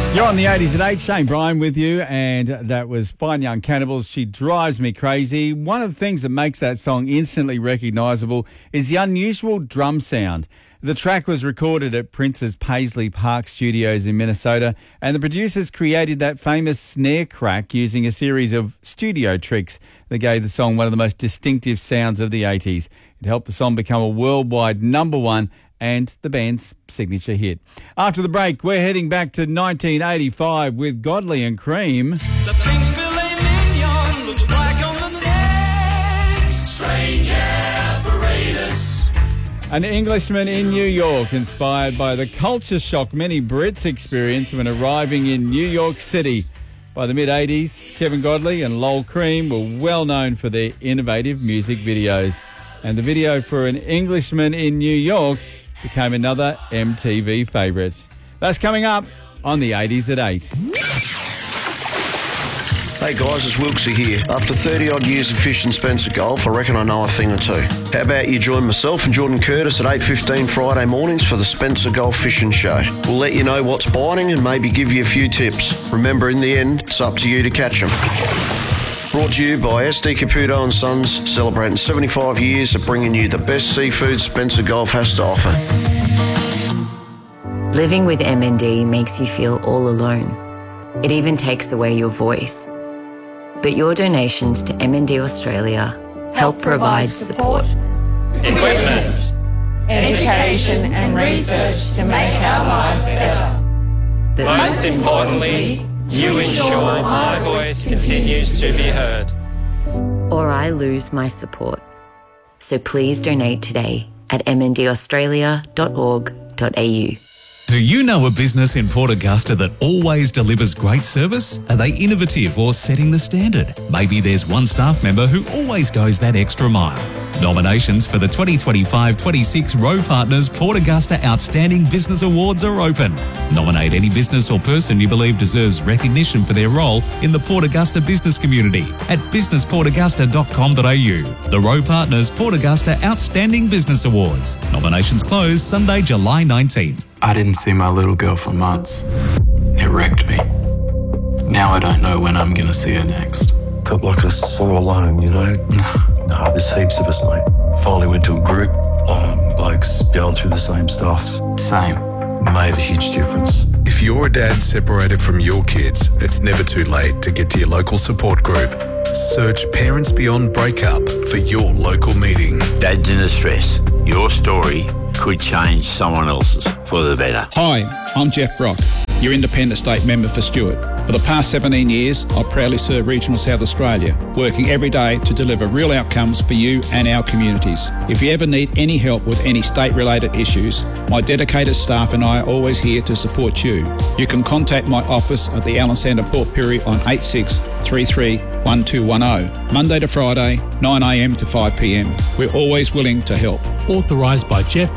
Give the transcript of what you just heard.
You're on the 80s at 8, Shane Bryan with you, and that was Fine Young Cannibals, She Drives Me Crazy. One of the things that makes that song instantly recognisable is the unusual drum sound. The track was recorded at Prince's Paisley Park Studios in Minnesota, and the producers created that famous snare crack using a series of studio tricks that gave the song one of the most distinctive sounds of the 80s. It helped the song become a worldwide #1 and the band's signature hit. After the break, we're heading back to 1985 with Godley and Cream. The pink filet mignon looks black on the neck. Strange apparatus. An Englishman in New York, inspired by the culture shock many Brits experience when arriving in New York City. By the mid-80s, Kevin Godley and Lol Cream were well known for their innovative music videos. And the video for An Englishman in New York became another MTV favourite. That's coming up on the 80s at 8. Hey guys, it's Wilksy here. After 30 odd years of fishing Spencer Golf, I reckon I know a thing or two. How about you join myself and Jordan Curtis at 8:15 Friday mornings for the Spencer Golf Fishing Show. We'll let you know what's biting and maybe give you a few tips. Remember, in the end, it's up to you to catch them. Brought to you by SD Caputo and Sons, celebrating 75 years of bringing you the best seafood Spencer Golf has to offer. Living with MND makes you feel all alone. It even takes away your voice. But your donations to MND Australia help provide support, equipment, education and research to make our lives better. but Most importantly, you ensure my voice continues to be heard. or I lose my support. So please donate today at mndaustralia.org.au. Do you know a business in Port Augusta that always delivers great service? Are they innovative or setting the standard? Maybe there's one staff member who always goes that extra mile. Nominations for the 2025-26 Rowe Partners Port Augusta Outstanding Business Awards are open. Nominate any business or person you believe deserves recognition for their role in the Port Augusta business community at businessportaugusta.com.au. The Rowe Partners Port Augusta Outstanding Business Awards. Nominations close Sunday, July 19th. I didn't see my little girl for months. It wrecked me. Now I don't know when I'm going to see her next. Felt like I was so alone, you know? No, there's heaps of us, mate. Finally went to a group, blokes going through the same stuff. Same. Made a huge difference. If you're a dad separated from your kids, it's never too late to get to your local support group. Search Parents Beyond Breakup for your local meeting. Dads in distress. Your story could change someone else's for the better. Hi, I'm Jeff Brock, your independent state member for Stewart. For the past 17 years, I proudly serve regional South Australia, working every day to deliver real outcomes for you and our communities. If you ever need any help with any state-related issues, my dedicated staff and I are always here to support you. You can contact my office at the Allen Centre Port Pirie on 8633 1210, Monday to Friday, 9am to 5pm. We're always willing to help. Authorised by Jeff